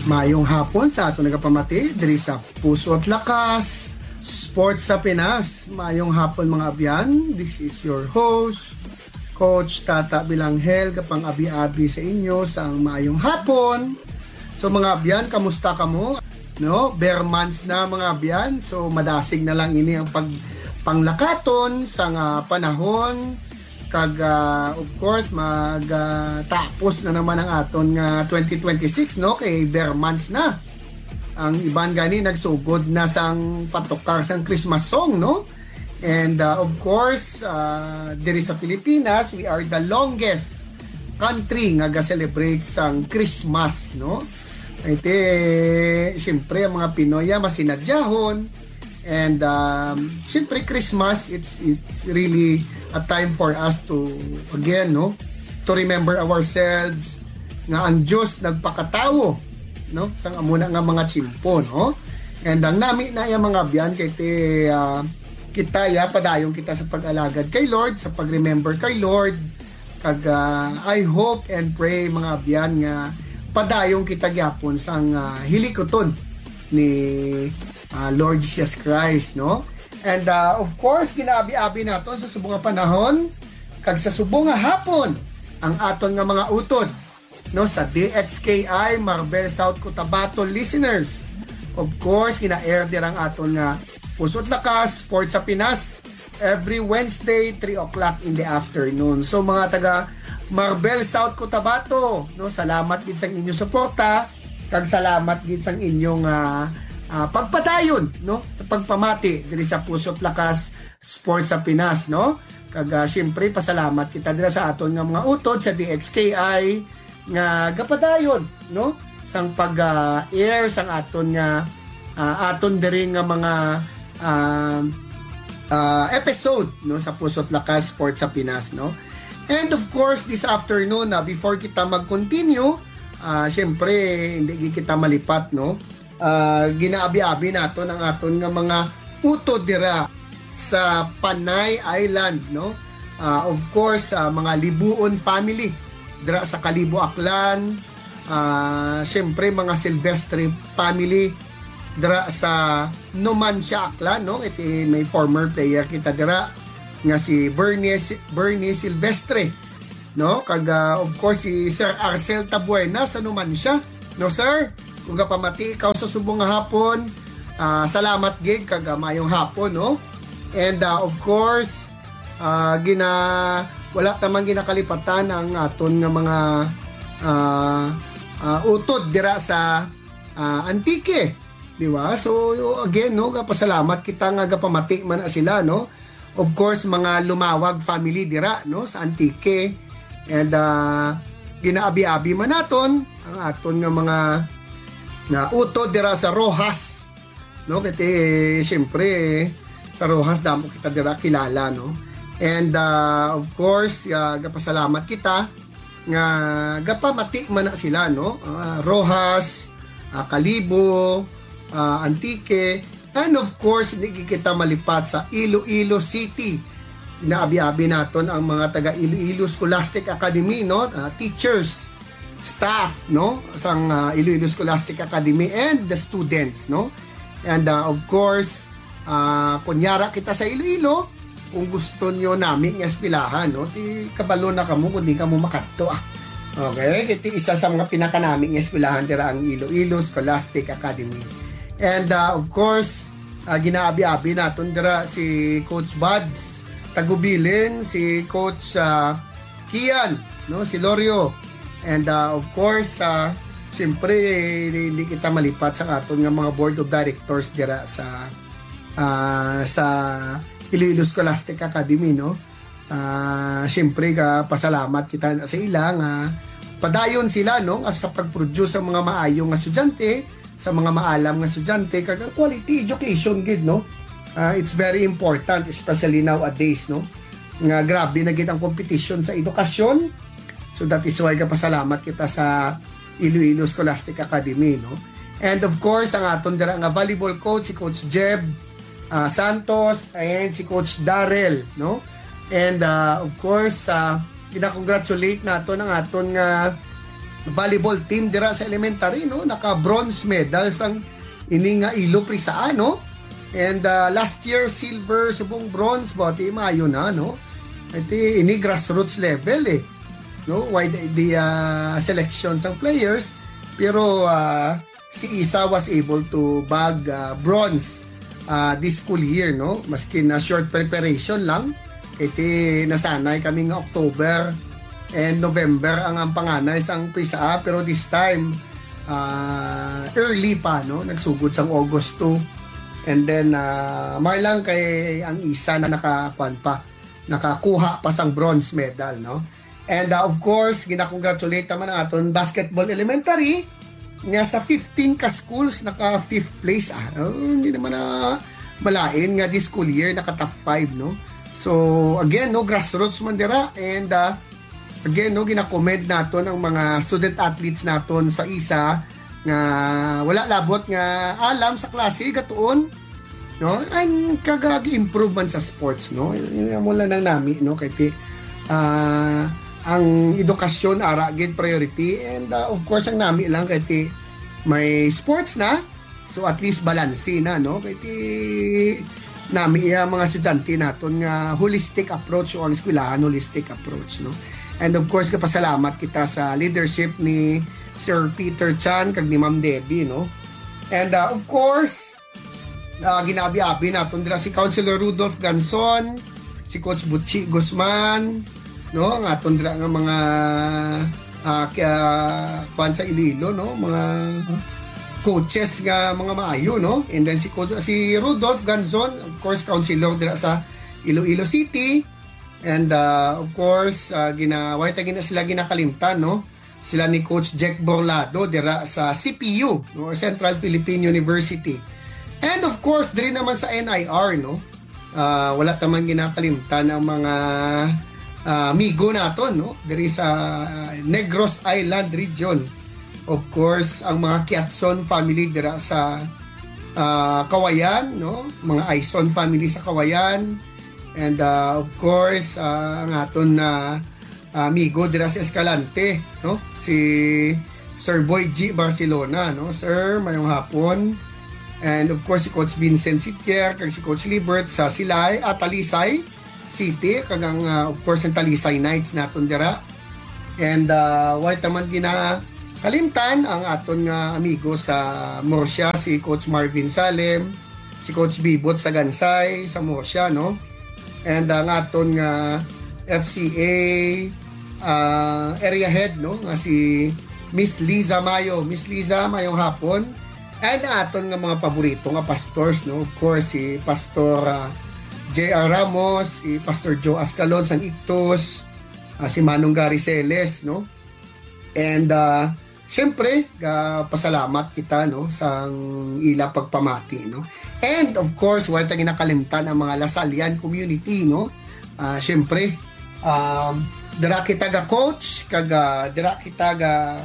Maayong hapon sa ato nagapamati diri sa Puso at Lakas Sports sa Pinas. Maayong hapon mga abyan. This is your host, Coach Tata Bilanghel, kapang abi-abi sa inyo sa maayong hapon. So mga abyan, kamusta kamo? No, bare months na mga abyan. So madasig na lang ini ang panglakaton sa panahon. Kag of course tapos na naman ang aton nga 2026, no, kay bare months na. Ang iban gani nagsugod na sang patukar sang Christmas song, no. And of course diri sa Pilipinas, we are the longest country nga ga-celebrate sang Christmas, no. Ite siyempre ang mga Pinoy masinadyahon. And siyempre Christmas, it's really a time for us to again, no, to remember ourselves nga ang Diyos nagpakatawo, no, sang amuna nga mga tsimpo, no. And ang nami na yung mga biyan kay kita padayong kita sa pag-alagad kay Lord, sa pag-remember kay Lord. Kag I hope and pray mga biyan nga padayong kita gyapon sang hilikoton ni Lord Jesus Christ, no. And of course ginaabi-abi naton sa subong nga panahon kag sa subong nga hapon ang aton nga mga utod, no, sa DXKI Marbel South Cotabato listeners. Of course gina-air dirang aton nga Puso at Lakas Sports sa Pinas every Wednesday 3 o'clock in the afternoon. So mga taga Marbel South Cotabato, no, salamat gid sang inyong suporta kag salamat gid sang inyong pagpadayon, no, sa pagpamati diri sa Puso at Lakas Sports sa Pinas, no. Kag syempre pasalamat kita dira sa aton nga mga utod sa DXKI nga gapadayon, no, sang pag-air sang aton nga aton diri nga mga episode, no, sa Puso at Lakas Sports sa Pinas, no. And of course this afternoon before kita mag-continue, syempre hindi kita malipat, no. Ginaabi-abi nato ang aton nga mga utod dira sa Panay Island, no. Of course mga Libuon family dira sa Kalibo Aklan, syempre mga Silvestre family dira sa Numancia Aklan, no. Ito may former player kita dira nga si Bernie Silvestre, no. Kag of course si Sir Arcel Tabuena sa Numancia, no sir. Kung pamati ikaw sa subong nga hapon, salamat gig kag mayong hapon, no. And of course wala tamang ginakalipatan ang aton nga mga utod dira sa Antique, di ba? So again, no, pasalamat kita nga gapamati man sila, no. Of course mga Lumawag family dira, no, sa Antique. And ginaabi-abi man naton ang aton nga mga na utod dira sa Rojas, no, kasi siyempre sa Rojas damo kita dira kilala, no. And of course gapasalamat kita nga gapamati man na sila, no, Rojas, Kalibo, Antique, and of course hindi kita malipat sa Iloilo City. Inaabi-abi naton ang mga taga Iloilo Scholastic Academy, no, teachers, staff, no, sang Iloilo Scholastic Academy and the students, no. And of course kunyara kita sa Iloilo, kung gusto nyo namin nga eskwelahan, no, ti kabalo na kamo kundi kamo makadto. Okay, iti isa sa mga pinaka namin nga eskwelahan dira ang Iloilo Scholastic Academy. And of course ginaabi-abi naton dira si Coach Buds Tagubilin, si Coach Kian, no, si Lorio. And of course siyempre hindi kita malipat sa aton nga mga board of directors dira sa Iloilo Scholastic Academy, no. Siyempre pasalamat kita sa ila nga padayon sila, no, sa pag-produce sa mga maayong nga estudyante, sa mga maalam nga estudyante kag quality education gid, no. It's very important especially nowadays, no, nga grabe na gid ang competition sa edukasyon. So that is why pasalamat kita sa Iloilo Scholastic Academy, no. And of course ang aton dira nga volleyball coach si Coach Jeb Santos and si Coach Darrell, no. And of course gina-congratulate nato ang aton nga volleyball team dira sa elementary, no, naka bronze medals ang ini nga Ilo Prisaa, no. And last year silver subong bronze bati maayo na, no. Iti ini grassroots level no, why the selections ng players, pero si Isa was able to bag bronze this school year, no, maski na short preparation lang. Iti nasanay kami nga October and November ang panganay sang Prisaa, pero this time early pa, no, nagsugod sang August 2, and then lang kay ang Isa na nakakuha pa sang bronze medal, no. And of course gina-congratulate naman ang aton basketball elementary nga sa 15 ka schools naka 5th place. Hindi naman malain nga this school year naka top 5, no. So again, no, grassroots man dira, and again, no, gina-commend naton ang mga student athletes naton sa Isa nga wala labot nga alam sa klase gatuon, no, ang kagagi-improve man sa sports, no. Mula nang nami, no, kay ang edukasyon ara gid priority, and of course ang nami lang kay may sports na, so at least balanse na, no, kay nami mga estudyante naton nga holistic approach, o ang eskwelahan holistic approach, no. And of course kapasalamat kita sa leadership ni Sir Peter Chan kag ni Ma'am Debbie, no. And of course ginabi-abi naton dira si Councilor Rudolph Ganson, si Coach Butchi Guzman, no, ang aton dira nga mga kuan sa Iloilo, no, mga coaches nga mga maayo, no. And then si Rudolph Ganson, of course councilor dira sa Iloilo City. And of course why na sila ginakalimtan, no, sila ni Coach Jack Borlado dira sa CPU, no, Central Philippine University. And of course diri naman sa NIR, no, wala tamang ginakalimtan ang mga amigo naton, no, diri sa Negros Island region. Of course ang mga Kiatson family dira sa Kawayan, no, mga Aison family sa Kawayan. And of course ang aton na amigo dira sa Escalante, no, si Sir Boy G Barcelona, no. Sir, mayong hapon. And of course si Coach Vincent Sitier kag si Coach Libert sa Silay at Talisay City, kag ang of course ang Talisay Knights naton dira. And why taman kalimtan ang aton nga amigo sa Murcia, si Coach Marvin Salem, si Coach Bibot sa Gansay sa Murcia, no. And ang aton nga FCA area head, no, nga si Miss Liza Mayo. Miss Liza, mayong hapon. And aton nga mga paborito nga pastors, no, of course si Pastor J.R. Ramos, si Pastor Joe Ascalon sang Ictus, si Manong Gary Celes, no. And syempre pasalamat kita, no, sang ila pagpamati, no. And of course wala tayong ginakalimtan ang mga Lasallian community, no. Syempre dira kita ga coach kag dira kita ga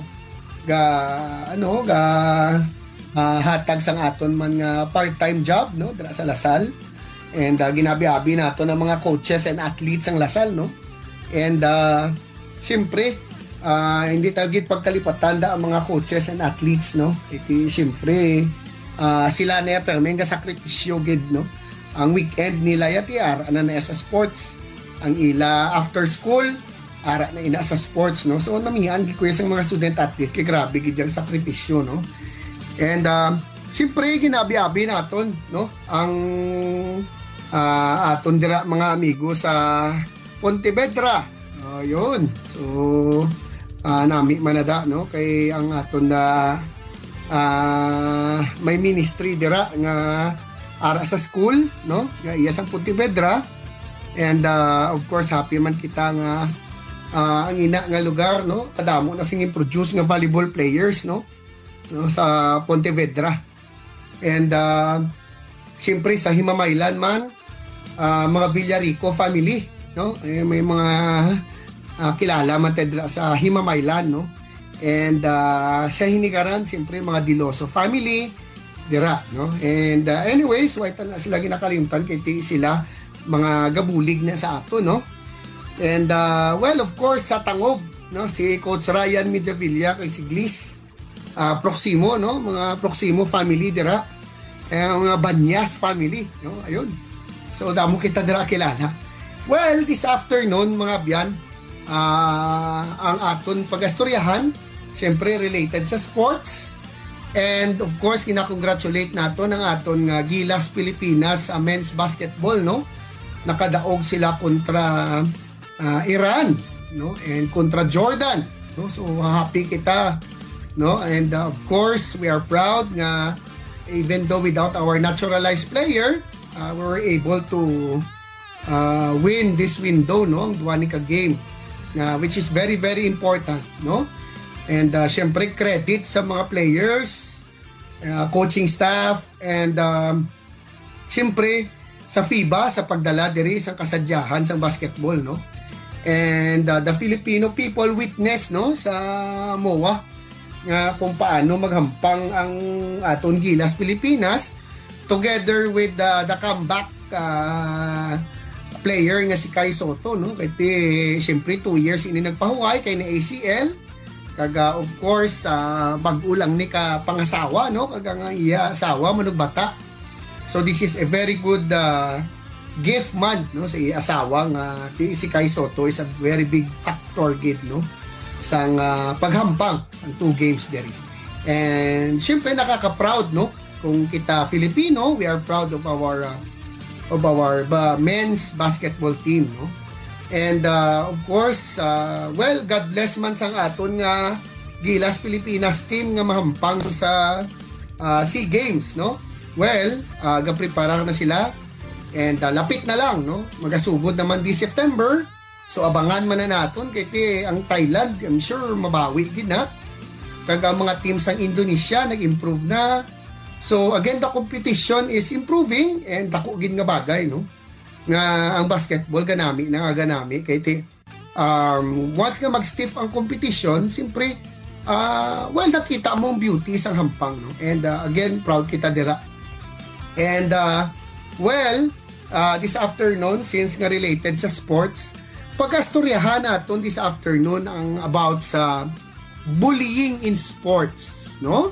hatag sang aton man nga part-time job, no, dira sa Lasal. And ginabi-abi nato ng mga coaches and athletes ang Lasal, no. And syempre hindi tagit pagkalipatan ang mga coaches and athletes, no. Iti syempre sila na permen nga sakripisyo gid, no. Ang weekend nila yati ara na sa sports, ang ila after school ara na ina sa sports, no. So namihan gid ko yung mga student athletes kay grabe gid ang sakripisyo, no. And siyempre ginabi-abi naton, no, ang aton dira mga amigo sa Pontevedra. Yun. So nami manada, no, kay ang aton na may ministry dira nga ara sa school, no, nga iya sa Pontevedra. And of course happy man kita nga ang ina nga lugar, no, kadamo na sing produce nga volleyball players, no, sa Pontevedra. And siyempre sa Himamaylan man mga Villarico family, no, may mga kilala man tayo sa Himamaylan, no. And sa Hinikaran siyempre mga Diloso family dira, no. And anyways why na sila ginakalimtan kay sila mga gabulig na sa ato, no. And well of course sa Tangob, no, si Coach Ryan Medjavilla kay si Gliss Proximo, no, mga Proximo family dira, mga Banyas family, no, ayun. So damo kita dira kilala. Well, this afternoon mga biyan, ang aton pagastoryahan syempre related sa sports. And of course, kinakongratulate naton ang aton Gilas Pilipinas men's basketball, no? Nakadaog sila kontra Iran, no? And kontra Jordan, no? So happy kita, no? And of course, we are proud nga even though without our naturalized player, we were able to win this window, no? Ang duwa ni ka game, which is very very important, no? And syempre credit sa mga players, coaching staff, and syempre sa FIBA sa pagdala diri sa kasadyahan sa basketball, no? And the Filipino people witness, no, sa MOA nga kung paano maghampang ang aton Gilas Pilipinas together with the comeback player nga si Kai Soto, no? Kaya syempre 2 years ini nagpahuway kay ni ACL. Kaga of course pag-ulang ni ka pangasawa, no, kaga nga iya asawa manugbata. So this is a very good gift man, no, sa iya asawa nga si Kai Soto is a very big factor gid, no, sang paghampang sang 2 games diri. And syempre nakaka-proud, no, kung kita Filipino, we are proud of our men's basketball team, no. And of course, well, God bless man sang aton nga Gilas Pilipinas team nga mahampang sa SEA Games, no? Well, gaprepara na sila and lapit na lang, no? Magasugod naman di September. So abangan man na naton kay ang Thailand, I'm sure mabawi gid na. Kaga mga teams sang Indonesia nag-improve na. So again, the competition is improving and dako gid nga bagay, no? Nga ang basketball ganami kay once nga mag-stiff ang competition, siyempre well, nakita mo ang beauty sang hampang, no? And again, proud kita dira. And well, this afternoon, since nga related sa sports, pag-astoryahan naton this afternoon ang about sa bullying in sports, no?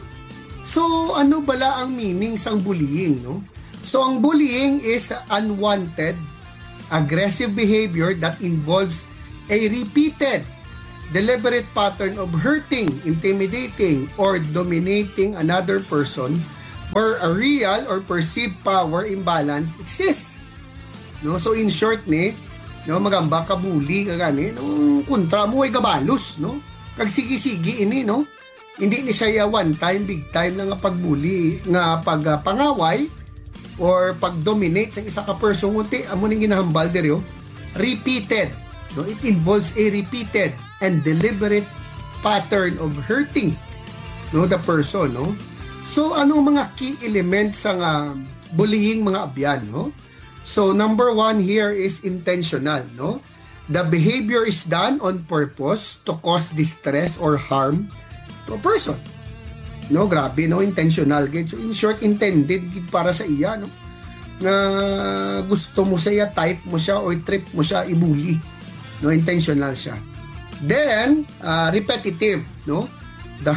So ano bala ang meaning sang bullying, no? So ang bullying is unwanted, aggressive behavior that involves a repeated, deliberate pattern of hurting, intimidating, or dominating another person where a real or perceived power imbalance exists. No, so in short ni, no, magamba ka bully ka gani, no, kontra mo ay gabalos, no? Kag sige-sige ini, no? Hindi ni siya one time, big time na nga pagbully, nga pagpangaway or pag-dominate sa isa ka person, unti amo ning ginahambal diri, repeated, no? It involves a repeated and deliberate pattern of hurting, no, the person, no? So ano mga key elements sa bullying mga abyan, no? So number 1 here is intentional, no? The behavior is done on purpose to cause distress or harm to a person. No, grabe, no, intentional gid. So in short, intended gid para sa iya, no, na gusto mo siya, type mo siya or trip mo siya ibuli, no, intentional siya. Then repetitive, no, the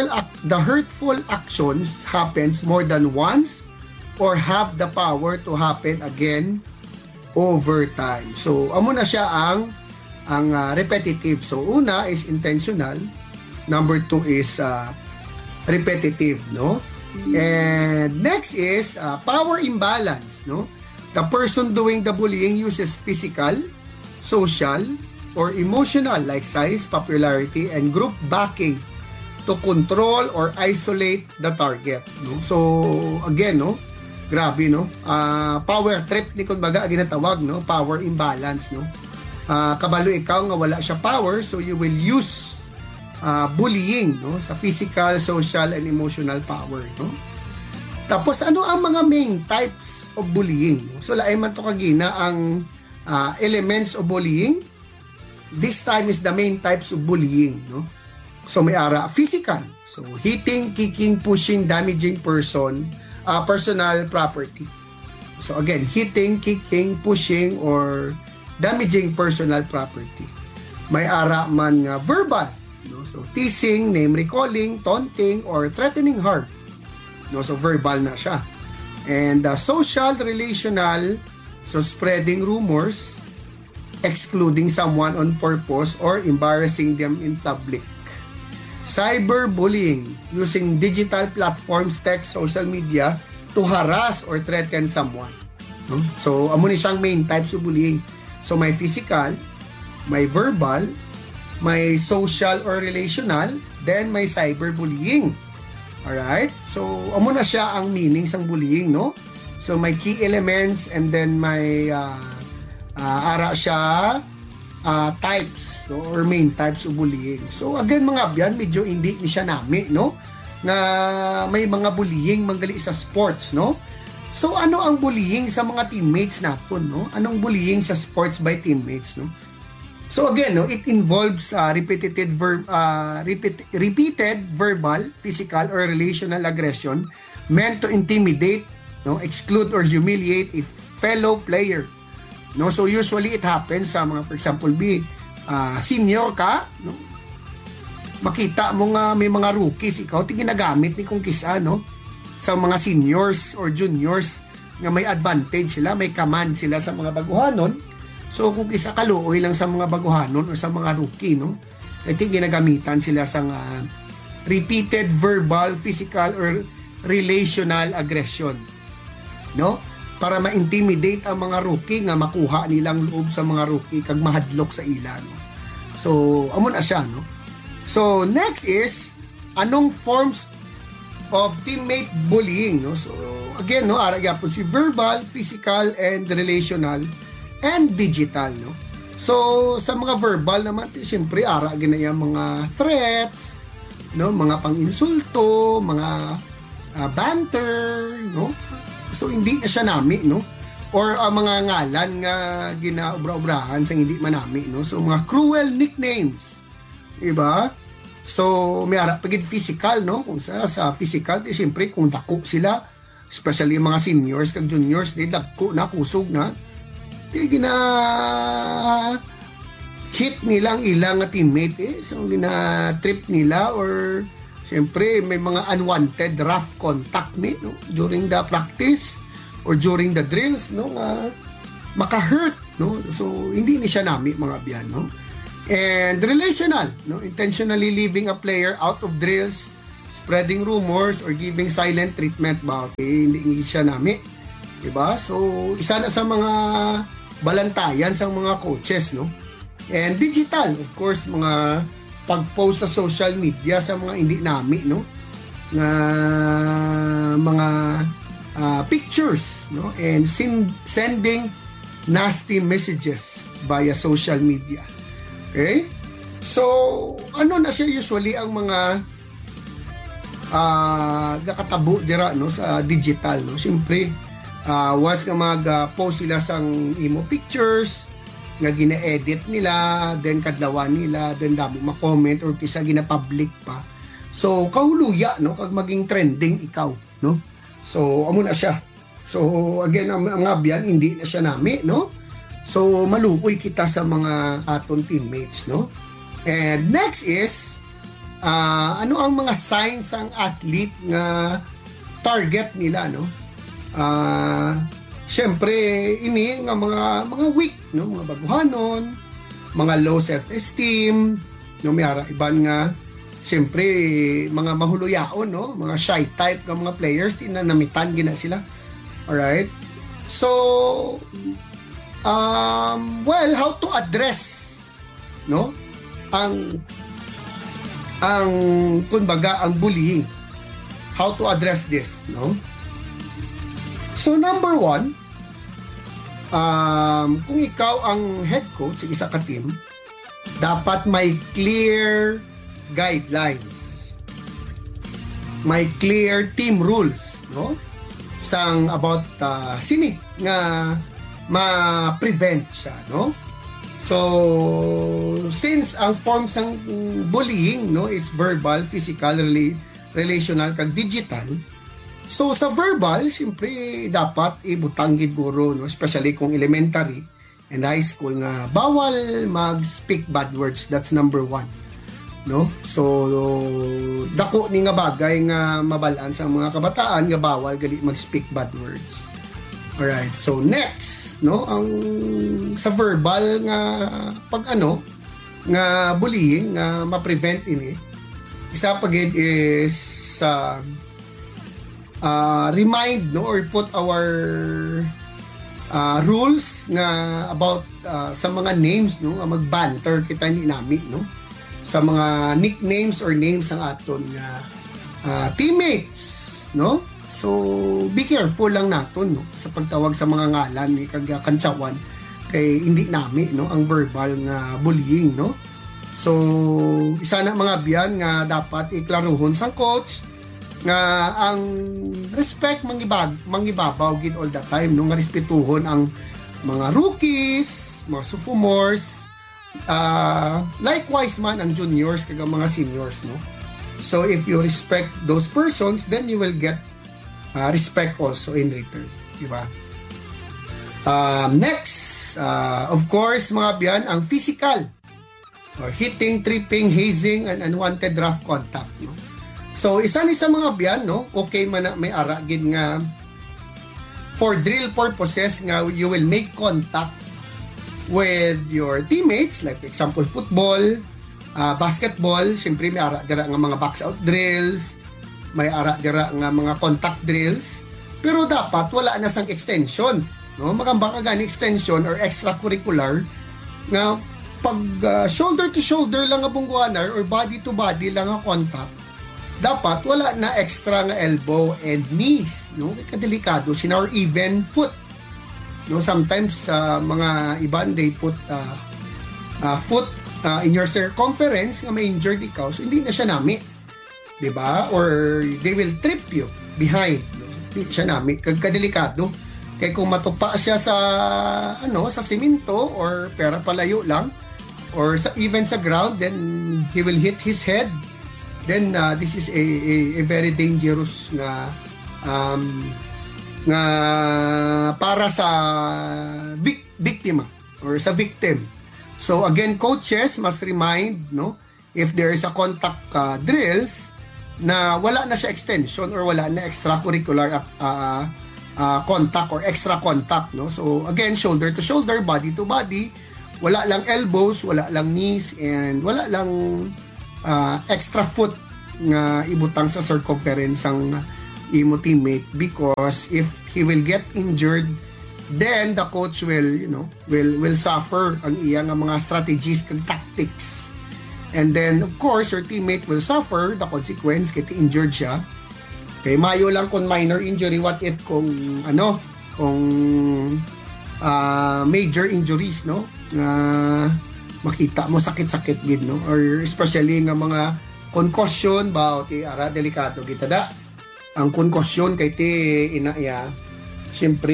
hurtful actions happens more than once or have the power to happen again over time. So amo na siya ang repetitive. So una is intentional, number 2 is repetitive, no? And next is power imbalance, no? The person doing the bullying uses physical, social, or emotional like size, popularity, and group backing to control or isolate the target, no? So again, no, grabe, no, power trip ni kumbaga ginatawag, no, power imbalance, no. Kabalo ikaw nga wala siya power, so you will use bullying, no, sa physical, social, and emotional power, no. Tapos ano ang mga main types of bullying, no? So lain man to kagina ang elements of bullying. This time is the main types of bullying, no. So may physical, so hitting, kicking, pushing, damaging personal property. So again, hitting, kicking, pushing, or damaging personal property. may ara man nga verbal, no? So teasing, name recalling, taunting, or threatening harm, no? So verbal na siya. And social, relational, so spreading rumors, excluding someone on purpose or embarrassing them in public. Cyberbullying, using digital platforms, text, social media to harass or threaten someone. No? So, amo ni siyang main types of bullying. So, may physical, may verbal, may social or relational, then may cyberbullying. Alright? So, amo na siya ang meaning ng bullying, no? So, may key elements and then may ara siya types, no? Or main types of bullying. So, again mga abyan, medyo hindi ni siya nami, no? Na may mga bullying manggali sa sports, no? So, ano ang bullying sa mga teammates natin, no? Anong bullying sa sports by teammates, no? So again, no, it involves repeated verbal, physical, or relational aggression meant to intimidate, no, exclude, or humiliate a fellow player. No, so usually it happens sa mga, for example, senior ka, no? Makita mo nga may mga rookies, ikaw ginagamit ni kung kisa, no? Sa mga seniors or juniors nga may advantage sila, may command sila sa mga baguhanon. So kung kisa kaluoy lang sa mga baguhanon o sa mga rookie, no? I think ginagamitan sila sa repeated verbal, physical, or relational aggression, no? Para ma-intimidate ang mga rookie nga makuha nilang loob sa mga rookie kag mahadlok sa ila, no? So amo na siya, no? So next is anong forms of teammate bullying, no? So again, no, ara gyapon si verbal, physical, and relational and digital, no? So sa mga verbal naman, siyempre ara ginaya mga threats, no, mga pang-insulto, mga banter, no? So hindi na siya nami, no? Or mga ngalan nga ginaobra-obrahan sa hindi manami, no? So mga cruel nicknames, diba? So may ara pagid physical, no? Kung sa physical, siyempre kung dako sila, especially mga seniors kag juniors, di dako na, kusog na, di gina hit nilang ilang teammate, so gina trip nila, or siyempre may mga unwanted rough contact ni, no, during the practice or during the drills, no, maka-hurt, no? So hindi ni siya nami mga biyan, no? And relational, no, intentionally leaving a player out of drills, spreading rumors, or giving silent treatment about hindi siya nami, diba? So isa na sa mga balantayan sa mga coaches, no? And digital, of course, mga pag-post sa social media sa mga hindi nami, no? Na mga pictures, no? And sending nasty messages via social media. Okay? So, ano na siya usually ang mga gakatabo dira, no, sa digital, no? Siyempre, once nga mag-post sila sang imo pictures nga gina-edit nila, then kadlawan nila, then damo ma-comment or kisa gina-public pa. So kahuluya, no, kag maging trending ikaw, no? So amo na siya. So again, ang mga biyan hindi na siya nami, no? So maluoy kita sa mga aton teammates, no? And next is ano ang mga signs ang athlete nga target nila, no? Siyempre ini nga mga weak, no, mga baguhanon, mga low self-esteem, no, may ara iban nga siyempre mga mahuluyaon, no, mga shy type ng mga players, tinanamitan gina sila. All right? So well, how to address, no, ang kumbaga ang bullying. How to address this, no? So number one, kung ikaw ang head coach sa isa ka team, dapat may clear guidelines, may clear team rules, no? Sang about sini nga ma-prevent siya, no? So since ang forms ng bullying, no, is verbal, physical, relational kag digital. So sa verbal, siyempre dapat ibutanggid guro, no, especially kung elementary, and high school nga bawal mag-speak bad words. That's number 1. No? So dako ni nga bagay nga mabalaan sa mga kabataan nga bawal gali mag-speak bad words. Alright, so next, no, ang sa verbal nga nga bullying nga ma-prevent ini, isa pa gid is remind, no, or put our rules nga about sa mga names, no, magbanter kita ni nami, no, sa mga nicknames or names ang aton nga teammates, no. So be careful lang naton, no, sa pagtawag sa mga ngalan ni kagkantsawan kay hindi nami, no, ang verbal nga bullying, no. So isa na mga biyan nga dapat iklaruhon sang coach nga ang respect mangibabaw gid all the time, no, nga respetuhon ang mga rookies, mga sophomores, likewise man ang juniors kag mga seniors, no. So if you respect those persons, then you will get respect also in return, di ba? Next, of course mga biyan, ang physical or hitting, tripping, hazing, and unwanted rough contact, no? So isa ni sa mga biyan, no, okay man na may ara gid nga for drill purposes nga you will make contact with your teammates, like for example football, basketball, syempre may ara dira nga mga box out drills, may ara dira nga mga contact drills, pero dapat wala na sang extension, no, magamba ka gani extension or extracurricular nga pag shoulder to shoulder lang nga bungguanar or body to body lang nga contact. Dapat wala na extra nga elbow and knees, no, kadelikado or even foot, no. Sometimes mga iban they put foot in your circumference nga may injured ikaw, so hindi na siya nami, di ba? Or they will trip you behind, no? Hindi siya nami, kadelikado. Kaya kung matupa siya sa sa simento or pera palayo lang or even sa ground, then he will hit his head. Then this is a very dangerous nga para sa biktima or sa victim. So again, coaches must remind, no, if there is a contact drills na wala na siya extension or wala na extracurricular contact or extra contact, no. So again, shoulder to shoulder, body to body, wala lang elbows, wala lang knees, and wala lang extra foot nga ibutang sa circumference ang imo teammate, because if he will get injured, then the coach will suffer ang iya nga mga strategies kag tactics, and then of course your teammate will suffer the consequence kay injured siya. Kay mayo lang kung minor injury, what if kung major injuries, no, makita mo sakit-sakit gid, no, or especially nga mga concussion ba, ti ara delikado kita da. Ang concussion kay ti inaya, siyempre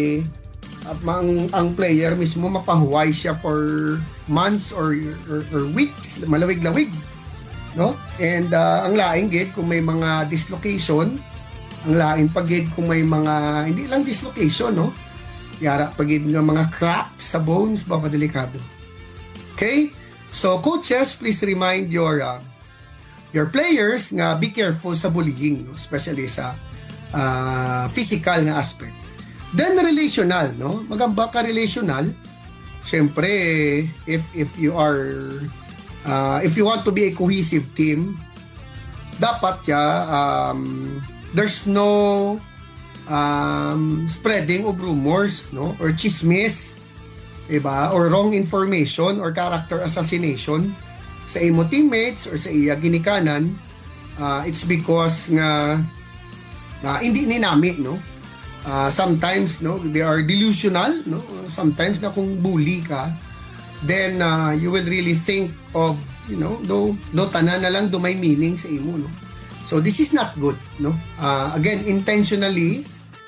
ang player mismo mapahuway siya for months or weeks, malawig-lawig, no. And ang laing gid kung may mga dislocation, ang laing pagid kung may mga hindi lang dislocation, no, yara pagid nga mga cracks sa bones ba, kadelikado. Okay? So coaches, please remind your players nga be careful sa bullying, no? Especially sa physical nga aspect. Then relational, no? Magamba ka relational. Siyempre, if you want to be a cohesive team, dapat there's no spreading of rumors, no, or chismis, diba, or wrong information or character assassination sa imo teammates or sa iya ginikanan. It's because nga hindi ni nami, no. Sometimes, no, they are delusional, no. Sometimes na kung bully ka, then you will really think of, no tanan na lang do may meaning sa imo, no. So this is not good, no. Again, intentionally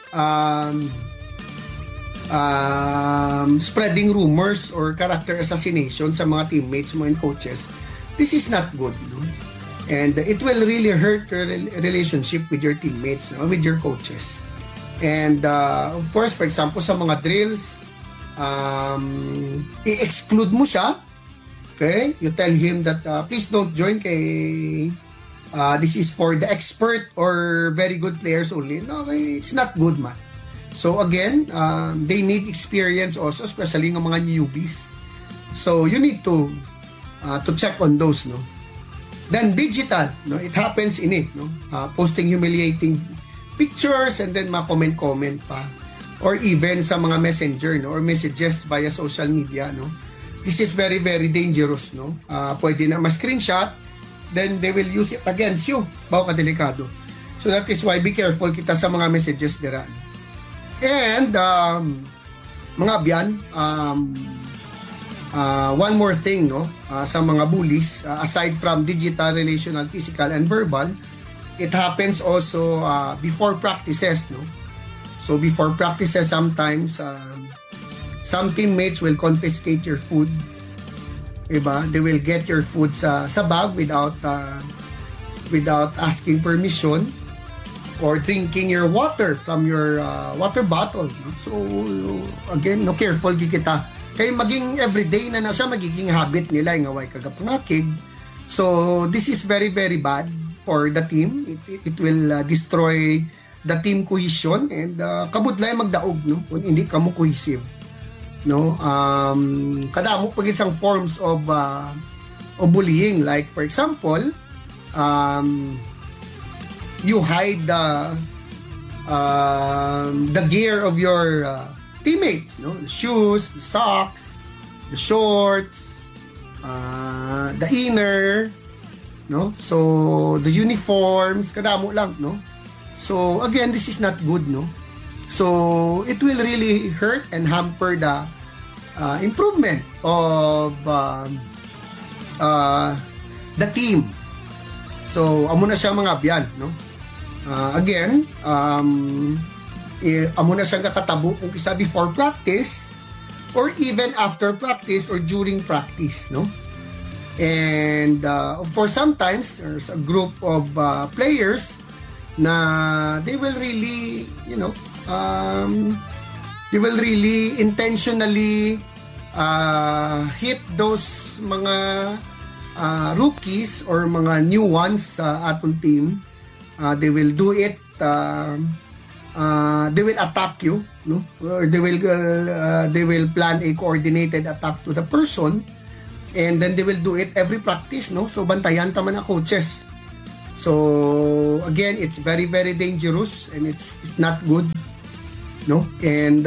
spreading rumors or character assassination sa mga teammates mo and coaches, this is not good, no? And it will really hurt your relationship with your teammates, no? With your coaches. And of course, for example, sa mga drills, i-exclude mo siya. Okay? You tell him that please don't join kay this is for the expert or very good players only. No, it's not good, man. So again, they need experience also, especially ng mga newbies. So you need to check on those, no. Then digital, no, it happens in it, no. Posting humiliating pictures and then comment pa, or even sa mga messenger, no, or messages via social media, no. This is very very dangerous, no. Pwede na ma-screenshot, then they will use it against you. Bao kadelikado. So that is why be careful kita sa mga messages dira. And mga abyan, one more thing, no, sa mga bullies, aside from digital, relational, physical, and verbal, it happens also before practices, no. So before practices, sometimes some teammates will confiscate your food. Diba? They will get your food sa bag without asking permission, or drinking your water from your water bottle. No? So again, no, careful kita. Kaya maging everyday na siya, magiging habit nila yung away kagapangakig. So this is very very bad for the team. It will destroy the team cohesion, and kabudlay magdaog, no, kung hindi ka mo cohesive, no. Kadamo pag isang forms of bullying, like for example, you hide the gear of your teammates, no, the shoes, the socks, the shorts, the inner, no, so the uniforms, kadamo lang, no. So again, this is not good, no. So it will really hurt and hamper the improvement of the team. So amo na siya mga abyan, no. Again, amo na siya kakatabo kung isa before practice, or even after practice, or during practice, no. And of course, sometimes there's a group of players na they will really, you know, they will really intentionally hit those mga rookies or mga new ones sa atong team. They will do it, they will attack you, no, or they will plan a coordinated attack to the person, and then they will do it every practice, no. So bantayan ta man ang coaches. So again, it's very very dangerous, and it's not good, no. And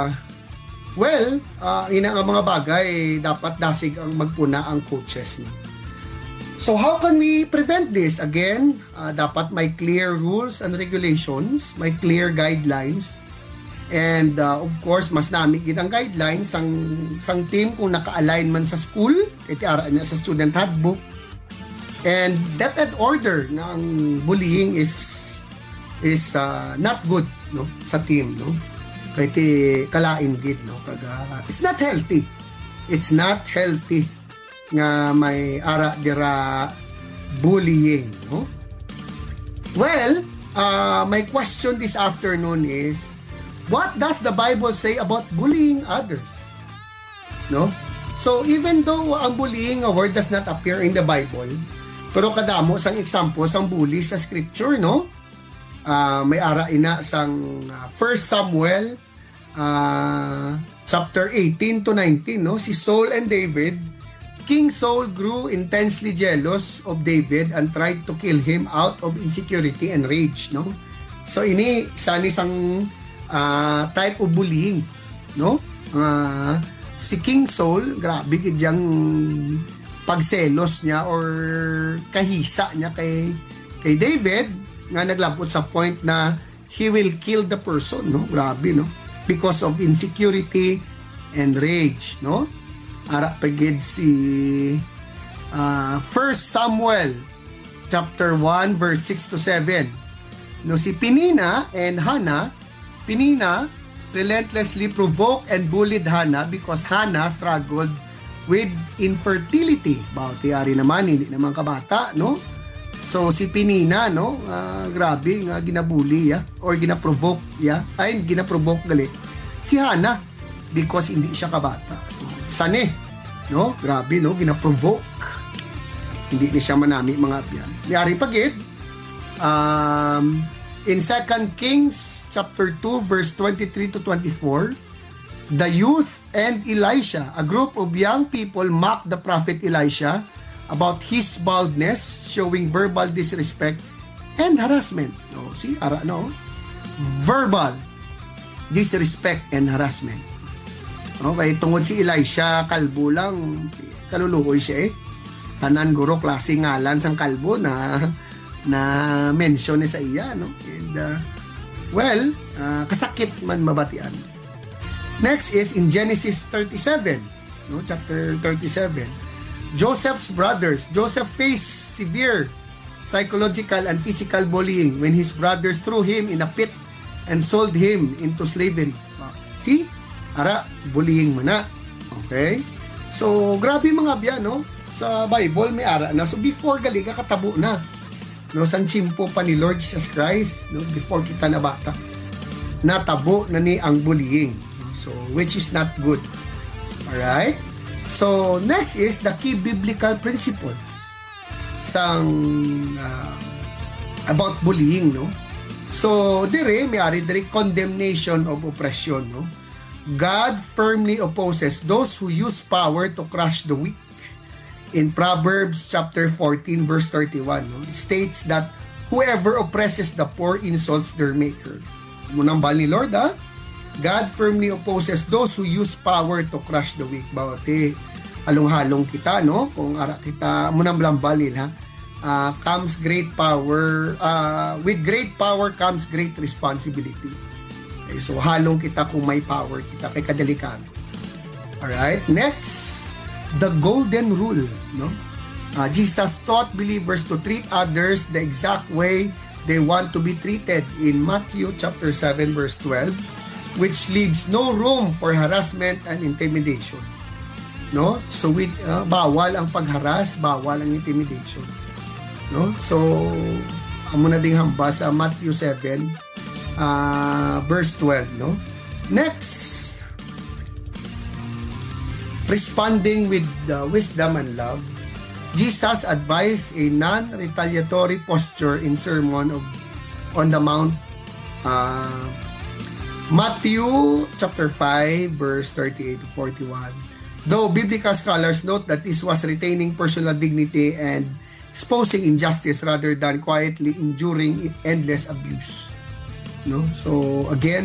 ina nga mga bagay dapat dasig ang magpuna ang coaches, no? So how can we prevent this? Again, dapat may clear rules and regulations, may clear guidelines, and of course mas nami gid ang guidelines sang team kung naka-align man sa school, iti ara na sa student handbook. And that order ng bullying is not good, no, sa team, no. Kay ti kalain gid, no, kaga it's not healthy. It's not healthy nga may ara dira bullying, no. Well, my question this afternoon is, what does the Bible say about bullying others? No? So even though ang bullying word does not appear in the Bible, pero kadamo sang example sang bully sa scripture, no? May ara ina sang 1 Samuel chapter 18 to 19, no? Si Saul and David, King Saul grew intensely jealous of David and tried to kill him out of insecurity and rage, no? So ini sani sang type of bullying, no? Si King Saul, grabe gid yang pagselos niya or kahisa niya kay David, nga naglabot sa point na he will kill the person, no? Grabe, no? Because of insecurity and rage, no? Ara pagid si 1 Samuel chapter 1 verse 6 to 7. No, si Penina and Hannah, Penina relentlessly provoked and bullied Hannah because Hannah struggled with infertility. Bawti ari naman, hindi naman kabata, no? So si Penina, no, grabe nga ginabully ya, or ginaprovoke ya, ay ginaprovoke gali si Hannah, because hindi siya kabata. So, sane, no? Grabe, no? Gina-provoke. Hindi ni siya manami mga abyan. Niyari pagid, in 2 Kings chapter 2 verse 23 to 24, the youth and Elisha, a group of young people, mocked the prophet Elisha about his baldness, showing verbal disrespect and harassment. No, see, no? Verbal disrespect and harassment. Okay, tungod si Elisha, kalbo lang, kaluluoy siya eh. Tanan guro, klase ngalan sang kalbo na mention ni sa iya, no? And, kasakit man mabatian. Next is in Genesis 37, no? Chapter 37. Joseph's brothers. Joseph faced severe psychological and physical bullying when his brothers threw him in a pit and sold him into slavery. See? Ara, bullying mo na. Okay? So, grabe mga abya, no? Sa Bible, may ara na. So, before gali ka katabo na. No? San chimpo pa ni Lord Jesus Christ, no? Before kita na bata. Natabo na ni ang bullying. So, which is not good. Alright? So, next is the key biblical principles about bullying, no? So, may condemnation of oppression, no? God firmly opposes those who use power to crush the weak. In Proverbs chapter 14 verse 31, no? It states that whoever oppresses the poor insults their maker. Munang bali Lord, ha? God firmly opposes those who use power to crush the weak. Bawati, halong-halong kita, no? Kung ara kita, munang blambalil, ha? Comes great power, with great power comes great responsibility. Okay, so halong kita kung may power kita, kay kadelikado. Alright, next, the golden rule, no? Jesus taught believers to treat others the exact way they want to be treated in Matthew chapter 7 verse 12, which leaves no room for harassment and intimidation. No? So bawal ang pagharas, bawal ang intimidation. No? So amo na ding hamba sa Matthew 7 verse 12, no? Next, responding with wisdom and love. Jesus advised a non-retaliatory posture in Sermon on the Mount, Matthew chapter 5 verse 38 to 41. Though biblical scholars note that this was retaining personal dignity and exposing injustice rather than quietly enduring endless abuse. No? So again,